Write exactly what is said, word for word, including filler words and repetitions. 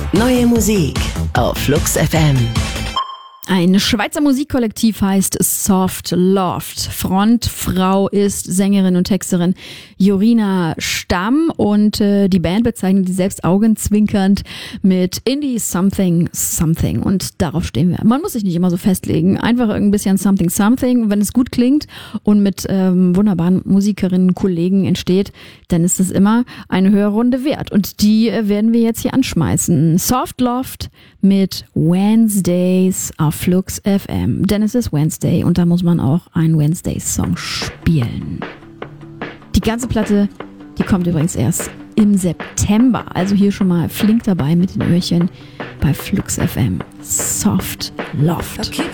Neue Musik auf Flux F M. Ein Schweizer Musikkollektiv heißt Soft Loft. Frontfrau ist Sängerin und Texterin Jorina Stamm und äh, die Band bezeichnet sie selbst augenzwinkernd mit Indie Something Something und darauf stehen wir. Man muss sich nicht immer so festlegen, einfach ein bisschen Something Something und wenn es gut klingt und mit ähm, wunderbaren Musikerinnen, Kollegen entsteht, dann ist es immer eine Hörrunde wert und die äh, werden wir jetzt hier anschmeißen. Soft Loft mit Wednesdays auf Flux F M, denn es ist Wednesday und da muss man auch einen Wednesday-Song spielen. Die ganze Platte, die kommt übrigens erst im September, also hier schon mal flink dabei mit den Öhrchen bei Flux F M. Soft Loft.